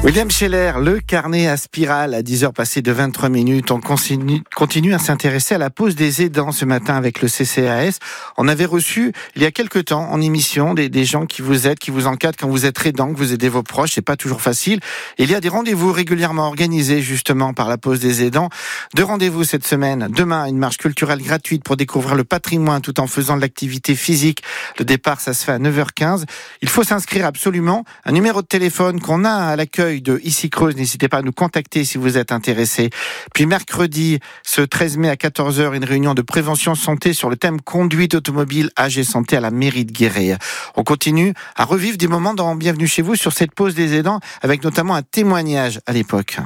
William Scheller, le carnet à spirale à 10h passées de 23 minutes. On continue à s'intéresser à la pause des aidants ce matin avec le CCAS. On avait reçu il y a quelques temps en émission des gens qui vous aident, qui vous encadrent quand vous êtes aidant, que vous aidez vos proches. C'est pas toujours facile. Il y a des rendez-vous régulièrement organisés justement par la pause des aidants. 2 rendez-vous cette semaine. Demain, une marche culturelle gratuite pour découvrir le patrimoine tout en faisant de l'activité physique. Le départ, ça se fait à 9h15. Il faut s'inscrire absolument. Un numéro de téléphone qu'on a à l'accueil de Ici Creuse, n'hésitez pas à nous contacter si vous êtes intéressé. Puis mercredi, ce 13 mai à 14h, une réunion de prévention santé sur le thème conduite automobile, âge et santé à la mairie de Guéret. On continue à revivre des moments dans Bienvenue chez vous sur cette pause des aidants, avec notamment un témoignage à l'époque.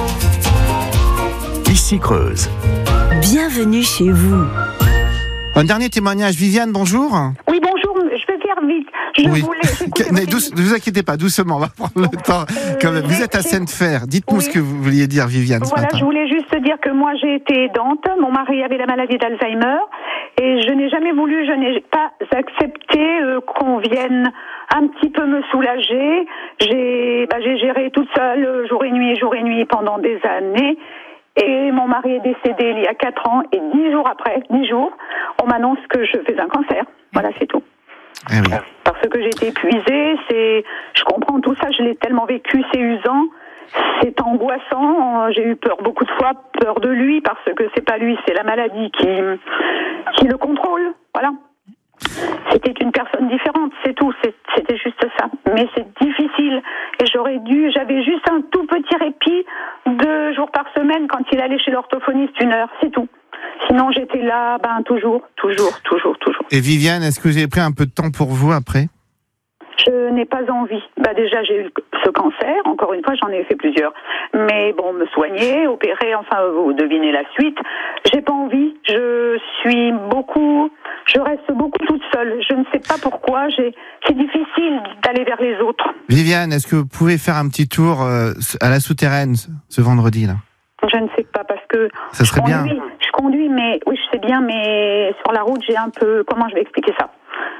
Ici Creuse. Bienvenue chez vous. Un dernier témoignage. Viviane, bonjour. Oui, bonjour, je vais faire vite. Ne vous inquiétez pas, doucement, on va prendre le temps. Quand même. Vous êtes à Sainte-Fer. Dites-nous ce que vous vouliez dire, Viviane, ce matin. Je voulais juste dire que moi, j'ai été aidante. Mon mari avait la maladie d'Alzheimer. Et je n'ai pas accepté qu'on vienne un petit peu me soulager. J'ai géré toute seule, jour et nuit, pendant des années. Et mon mari est décédé il y a 4 ans. Et 10 jours, on m'annonce que je fais un cancer. Voilà, c'est tout. Eh oui. Parce que j'ai été épuisée, je comprends tout ça, je l'ai tellement vécu, c'est usant, c'est angoissant, j'ai eu peur beaucoup de fois, peur de lui, parce que c'est pas lui, c'est la maladie qui le contrôle, voilà. C'était une personne différente, c'est tout, c'était juste ça. Mais c'est difficile, et j'avais juste un tout petit répit 2 jours par semaine quand il allait chez l'orthophoniste 1 heure, c'est tout. Sinon, j'étais là, toujours. Et Viviane, est-ce que vous avez pris un peu de temps pour vous après ? Je n'ai pas envie. Déjà, j'ai eu ce cancer. Encore une fois, j'en ai fait plusieurs. Mais bon, me soigner, opérer, enfin, vous devinez la suite. J'ai pas envie. Je reste beaucoup toute seule. Je ne sais pas pourquoi. C'est difficile d'aller vers les autres. Viviane, est-ce que vous pouvez faire un petit tour à la souterraine ce vendredi là ? Je ne sais pas parce que ça serait bien. Je conduis, mais oui, je sais bien, mais sur la route, j'ai un peu. Comment je vais expliquer ça ?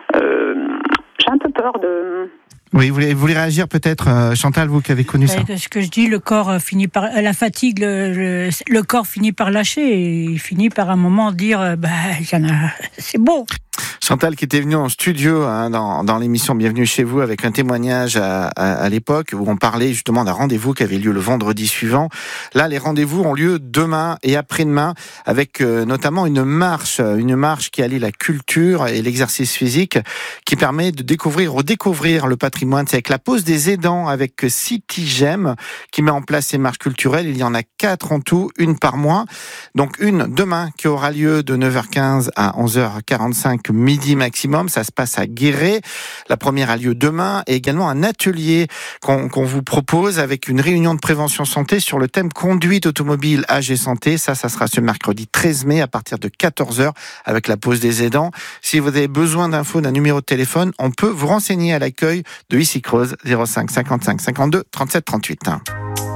J'ai un peu peur de. Oui, vous voulez réagir peut-être, Chantal, vous qui avez connu ça. Ce que je dis, le corps finit par la fatigue, le corps finit par lâcher et il finit par un moment dire, c'est bon. Chantal qui était venue en studio dans l'émission Bienvenue chez vous avec un témoignage à l'époque où on parlait justement d'un rendez-vous qui avait lieu le vendredi suivant. Là, les rendez-vous ont lieu demain et après-demain avec notamment une marche qui allie la culture et l'exercice physique qui permet de redécouvrir le patrimoine. C'est avec la pause des aidants avec City Gem qui met en place ces marches culturelles. Il y en a 4 en tout, une par mois. Donc une demain qui aura lieu de 9h15 à 11h45 midi maximum, ça se passe à Guéret. La première a lieu demain et également un atelier qu'on vous propose avec une réunion de prévention santé sur le thème conduite automobile, âge et santé. Ça sera ce mercredi 13 mai à partir de 14h avec la pause des aidants. Si vous avez besoin d'infos d'un numéro de téléphone, on peut vous renseigner à l'accueil de Ici Creuse 05 55 52 37 38.